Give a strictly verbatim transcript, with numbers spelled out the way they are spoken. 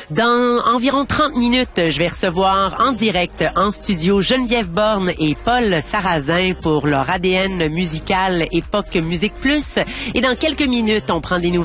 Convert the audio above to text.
Dans environ trente minutes, je vais recevoir en direct en studio Geneviève Borne et Paul Sarrazin pour leur A D N musical Époque Musique Plus. Et dans quelques minutes, on prend des nouvelles